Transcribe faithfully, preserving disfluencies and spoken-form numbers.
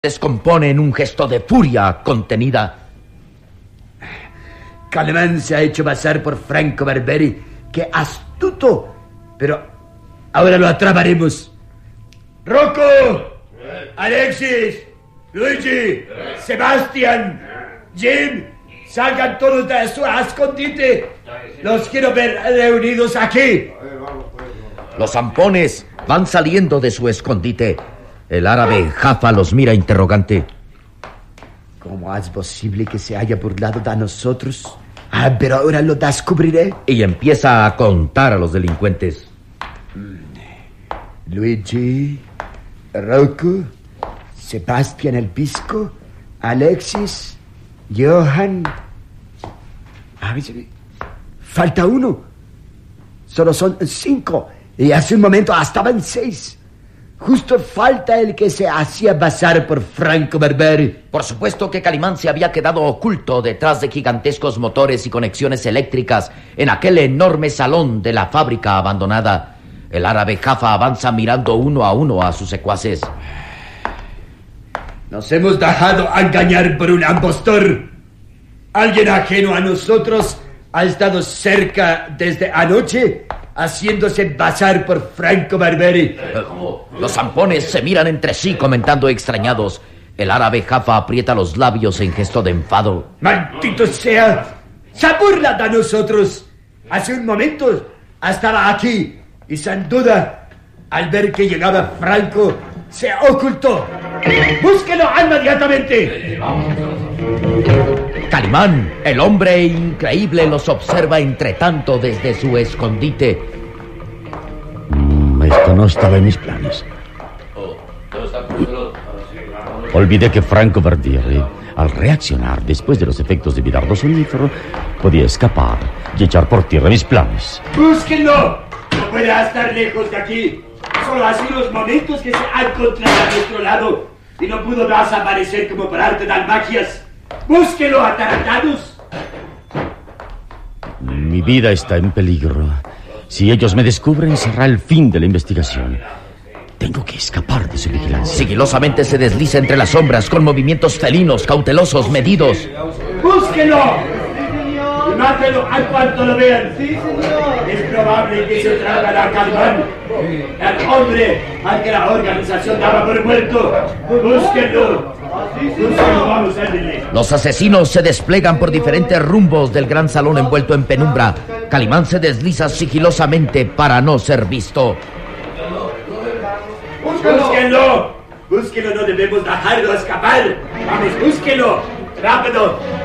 descompone en un gesto de furia contenida. Calimán se ha hecho pasar por Franco Barberi. ¡Qué astuto! Pero ahora lo atraparemos. ¡Rocco! ¡Alexis! ¡Luigi! ¡Sebastián! ¡Jim! ¡Salgan todos de su escondite! ¡Los quiero ver reunidos aquí! Los zampones van saliendo de su escondite. El árabe Jaffa los mira interrogante. ¿Cómo es posible que se haya burlado de nosotros? Ah, pero ahora lo descubriré. Y empieza a contar a los delincuentes. Luigi, Rocco, Sebastián el Pisco, Alexis, Johan. A ver, falta uno. Solo son cinco. Y hace un momento estaban seis. Justo falta el que se hacía pasar por Franco Barberi. Por supuesto que Calimán se había quedado oculto detrás de gigantescos motores y conexiones eléctricas en aquel enorme salón de la fábrica abandonada. El árabe Jaffa avanza mirando uno a uno a sus secuaces. Nos hemos dejado engañar por un impostor. Alguien ajeno a nosotros ha estado cerca desde anoche, haciéndose pasar por Franco Barberi. Los zampones se miran entre sí comentando extrañados. El árabe Jaffa aprieta los labios en gesto de enfado. ¡Maldito sea! ¡Se burla de nosotros! Hace un momento estaba aquí y sin duda, al ver que llegaba Franco, se ocultó. ¡Búsquelo inmediatamente! Calimán, el hombre increíble, los observa entre tanto desde su escondite. Mm, esto no estaba en mis planes. Olvidé que Franco Barberi, al reaccionar después de los efectos de mi dardo sonífero, podía escapar y echar por tierra mis planes. ¡Búsquenlo! No puede estar lejos de aquí. Solo hace unos momentos que se ha encontrado a nuestro lado y no pudo más aparecer como por arte de magias. ¡Búsquenlo, atarantados! Mi vida está en peligro. Si ellos me descubren, será el fin de la investigación. Tengo que escapar de su vigilancia. Sigilosamente se desliza entre las sombras con movimientos felinos, cautelosos, medidos. ¡Búsquenlo! Y mátenlo a cuanto lo vean. Sí, señor. Es probable que se traiga a Calimán, el hombre al que la organización daba por muerto. ¡Búsquenlo! ¡Búsquenlo, vamos a verle! Los asesinos se desplegan por diferentes rumbos del gran salón envuelto en penumbra. Calimán se desliza sigilosamente para no ser visto. ¡Búsquenlo! ¡Búsquenlo! ¡No debemos dejarlo escapar! ¡Vamos, búsquenlo! ¡Rápido!